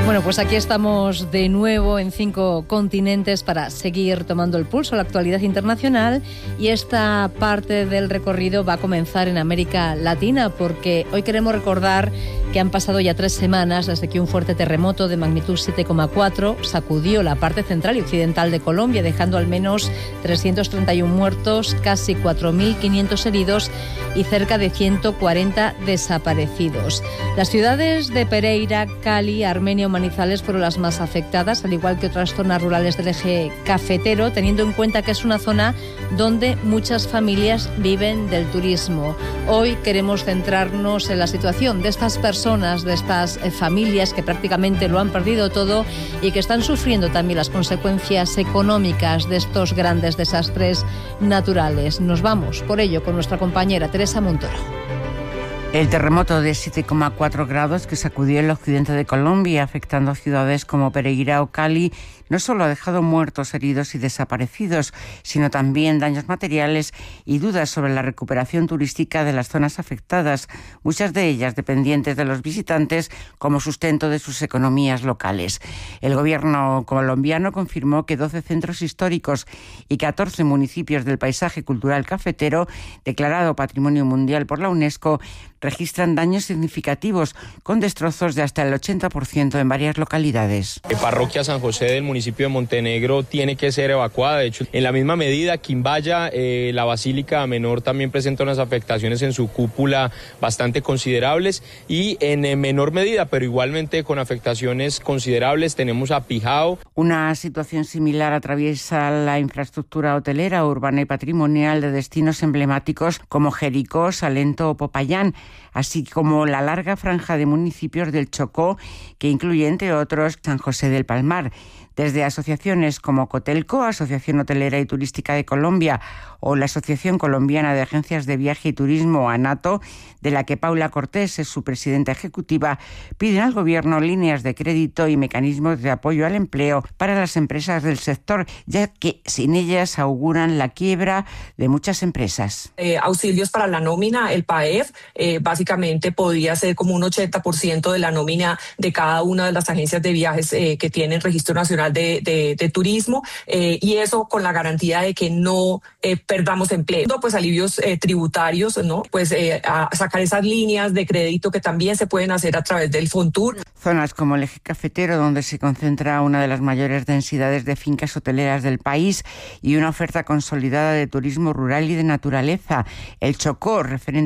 Bueno, pues aquí estamos de nuevo en 5 continentes para seguir tomando el pulso a la actualidad internacional, y esta parte del recorrido va a comenzar en América Latina, porque hoy queremos recordar que han pasado ya 3 semanas desde que un fuerte terremoto de magnitud 7,4 sacudió la parte central y occidental de Colombia, dejando al menos 331 muertos, casi 4.500 heridos y cerca de 140 desaparecidos. Las ciudades de Pereira, Cali, Armenia o Manizales fueron las más afectadas, al igual que otras zonas rurales del eje cafetero, teniendo en cuenta que es una zona donde muchas familias viven del turismo. Hoy queremos centrarnos en la situación de estas personas, de estas familias que prácticamente lo han perdido todo y que están sufriendo también las consecuencias económicas de estos grandes desastres naturales. Nos vamos por ello con nuestra compañera Teresa Montoro. El terremoto de 7,4 grados que sacudió el occidente de Colombia, afectando a ciudades como Pereira o Cali, no solo ha dejado muertos, heridos y desaparecidos, sino también daños materiales y dudas sobre la recuperación turística de las zonas afectadas, muchas de ellas dependientes de los visitantes como sustento de sus economías locales. El gobierno colombiano confirmó que 12 centros históricos y 14 municipios del paisaje cultural cafetero, declarado Patrimonio Mundial por la UNESCO, registran daños significativos, con destrozos de hasta el 80% en varias localidades. Parroquia San José del municipio de Montenegro tiene que ser evacuada. De hecho, en la misma medida, Quimbaya, la Basílica Menor, también presenta unas afectaciones en su cúpula bastante considerables, y en menor medida, pero igualmente con afectaciones considerables, tenemos a Pijao. Una situación similar atraviesa la infraestructura hotelera, urbana y patrimonial de destinos emblemáticos como Jericó, Salento o Popayán, así como la larga franja de municipios del Chocó, que incluye, entre otros, San José del Palmar. Desde asociaciones como Cotelco, Asociación Hotelera y Turística de Colombia, o la Asociación Colombiana de Agencias de Viaje y Turismo, ANATO, de la que Paula Cortés es su presidenta ejecutiva, piden al Gobierno líneas de crédito y mecanismos de apoyo al empleo para las empresas del sector, ya que sin ellas auguran la quiebra de muchas empresas. Auxilios para la nómina, el PAEF, básicamente podría ser como un 80% de la nómina de cada una de las agencias de viajes que tienen Registro Nacional de Turismo, y eso con la garantía de que no perdamos empleo. Pues alivios tributarios, ¿no? Pues a sacar esas líneas de crédito que también se pueden hacer a través del Fontur. Zonas como el eje cafetero, donde se concentra una de las mayores densidades de fincas hoteleras del país y una oferta consolidada de turismo rural y de naturaleza. El Chocó, referente